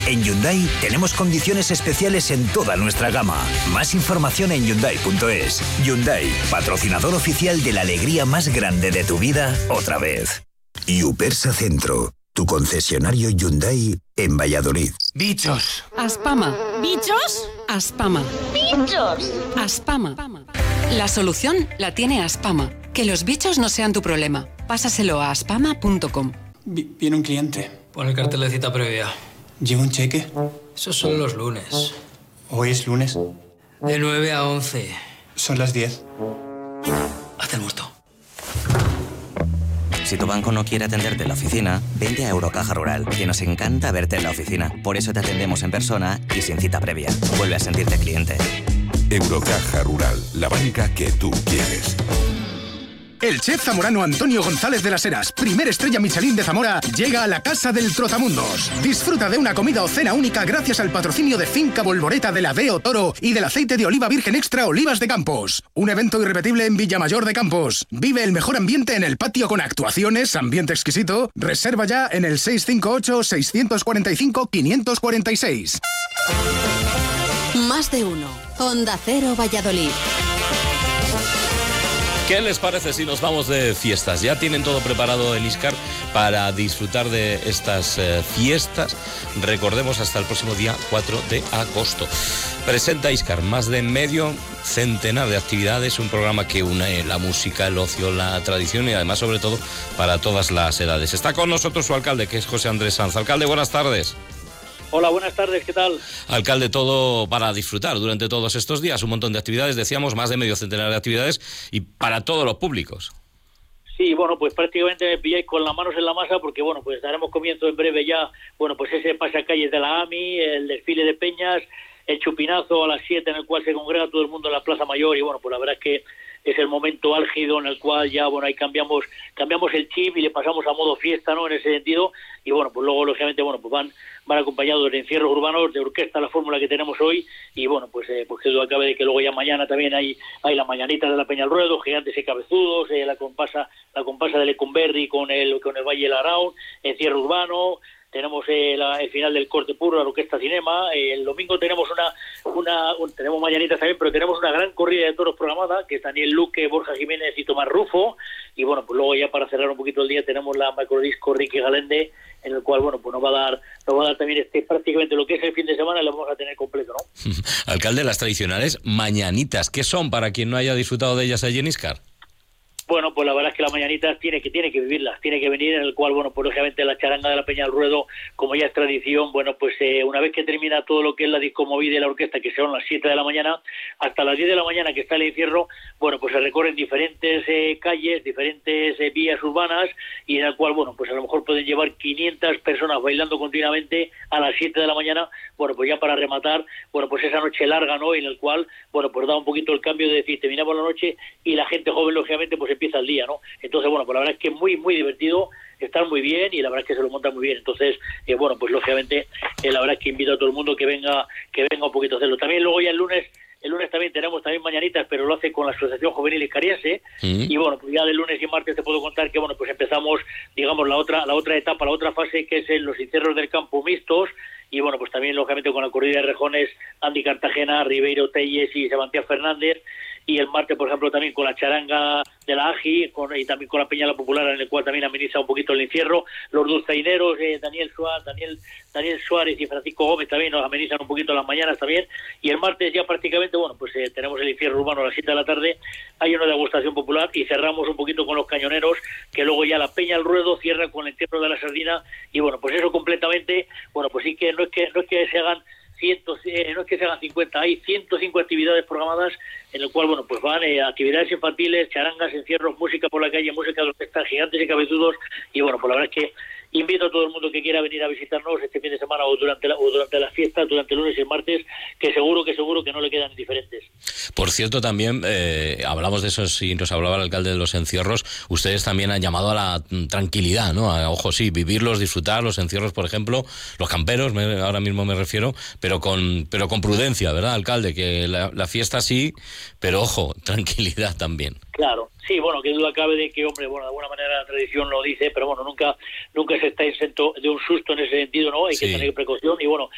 En Hyundai tenemos condiciones especiales en toda nuestra gama. Más información en Hyundai.es. Hyundai, patrocinador oficial de la alegría más grande de tu vida, otra vez. Yupersa Centro, tu concesionario Hyundai en Valladolid. Bichos. Aspama. ¿Bichos? Aspama. ¡Bichos! Aspama. La solución la tiene Aspama. Que los bichos no sean tu problema. Pásaselo a aspama.com. Viene un cliente. Pon el cartel de cita previa. ¿Lleva un cheque? Esos son los lunes. Hoy es lunes. De 9 a 11. Son las 10. Haz el muerto. Si tu banco no quiere atenderte en la oficina, vente a Eurocaja Rural, que nos encanta verte en la oficina. Por eso te atendemos en persona y sin cita previa. Vuelve a sentirte cliente. Eurocaja Rural, la banca que tú quieres. El chef zamorano Antonio González de las Heras, primer estrella Michelin de Zamora, llega a la Casa del Trotamundos. Disfruta de una comida o cena única gracias al patrocinio de Finca Bolboreta de la Veo Toro y del aceite de oliva virgen extra Olivas de Campos. Un evento irrepetible en Villamayor de Campos. Vive el mejor ambiente en el patio con actuaciones, ambiente exquisito. Reserva ya en el 658-645-546. Más de uno. Onda Cero Valladolid. ¿Qué les parece si nos vamos de fiestas? Ya tienen todo preparado en Iscar para disfrutar de estas fiestas. Recordemos hasta el próximo día 4 de agosto. Presenta Iscar más de medio centenar de actividades, un programa que une la música, el ocio, la tradición y además sobre todo para todas las edades. Está con nosotros su alcalde, que es José Andrés Sanz. Alcalde, buenas tardes. Hola, buenas tardes, ¿qué tal? Alcalde, todo para disfrutar durante todos estos días, un montón de actividades, decíamos, más de medio centenar de actividades y para todos los públicos. Sí, bueno, pues prácticamente me pilláis con las manos en la masa porque, bueno, pues daremos comienzo en breve ya, bueno, pues ese pasacalles de la AMI, el desfile de peñas, el chupinazo a las 7 en el cual se congrega todo el mundo en la Plaza Mayor y, bueno, pues la verdad es que es el momento álgido en el cual ya, bueno, ahí cambiamos el chip y le pasamos a modo fiesta, ¿no?, en ese sentido, y bueno, pues luego, lógicamente, bueno, pues van acompañados de encierros urbanos, de orquesta, la fórmula que tenemos hoy, y bueno, pues que duda cabe de que luego ya mañana también hay las mañanitas de la Peña al Ruedo, Gigantes y Cabezudos, la compasa de Lecumberri con el Valle del Araun, encierro urbano. Tenemos el final del Corte Puro, la Orquesta Cinema. El domingo tenemos tenemos mañanitas también, pero tenemos una gran corrida de toros programada, que es Daniel Luque, Borja Jiménez y Tomás Rufo. Y bueno, pues luego ya para cerrar un poquito el día tenemos la macrodisco Ricky Galende, en el cual, bueno, pues nos va a dar también prácticamente lo que es el fin de semana, lo vamos a tener completo, ¿no? Alcalde, las tradicionales mañanitas, ¿qué son para quien no haya disfrutado de ellas allí en Iscar? Bueno, pues la verdad es que las mañanitas tiene que vivirlas, tiene que venir, en el cual, bueno, pues lógicamente la charanga de la Peña al Ruedo, como ya es tradición, bueno, pues una vez que termina todo lo que es la disco movida y la orquesta, que son las 7 de la mañana, hasta las 10 de la mañana que está el encierro, bueno, pues se recorren diferentes calles, diferentes vías urbanas, y en el cual, bueno, pues a lo mejor pueden llevar 500 personas bailando continuamente a las 7 de la mañana, bueno, pues ya para rematar, bueno, pues esa noche larga, ¿no?, en el cual, bueno, pues da un poquito el cambio de decir, terminamos la noche y la gente joven, lógicamente, pues empieza el día, ¿no? Entonces, bueno, pues la verdad es que muy, muy divertido, están muy bien y la verdad es que se lo montan muy bien. Entonces, bueno, pues lógicamente, la verdad es que invito a todo el mundo que venga un poquito a hacerlo. También luego ya el lunes también tenemos mañanitas, pero lo hace con la Asociación Juvenil Iscariense. Y bueno, pues ya de lunes y martes te puedo contar que, bueno, pues empezamos, digamos, la otra etapa, la otra fase, que es en los encierros del campo mixtos. Y bueno, pues también, lógicamente, con la corrida de rejones, Andy Cartagena, Ribeiro Telles y Sebastián Fernández. Y el martes, por ejemplo, también con la charanga de la AGI y también con la Peña La Popular, en el cual también ameniza un poquito el encierro. Los dulzaineros, Daniel Suárez y Francisco Gómez también nos amenizan un poquito las mañanas también. Y el martes ya prácticamente, bueno, pues tenemos el encierro urbano a las 7 de la tarde, hay una degustación popular y cerramos un poquito con los cañoneros, que luego ya la Peña al Ruedo cierra con el entierro de la sardina. Y bueno, pues eso completamente, bueno, pues sí que no es que se hagan no es que se hagan 50, hay 105 actividades programadas, en el cual, bueno, pues van actividades infantiles, charangas, encierros, música por la calle, música de orquesta, Gigantes y Cabezudos. Y bueno, pues la verdad es que invito a todo el mundo que quiera venir a visitarnos este fin de semana o durante las fiestas, durante el lunes y el martes, que seguro que no le quedan indiferentes. Por cierto, también hablamos de eso y nos hablaba el alcalde de los encierros. Ustedes también han llamado a la tranquilidad, ¿no? Ojo, sí, vivirlos, disfrutar los encierros, por ejemplo, los camperos, ahora mismo me refiero, pero con prudencia, ¿verdad, alcalde? Que la fiesta sí, pero ojo, tranquilidad también. Claro, sí, bueno, que duda cabe de que, hombre, bueno, de alguna manera la tradición lo dice, pero bueno, nunca se está exento de un susto en ese sentido, ¿no? Hay que tener precaución y bueno,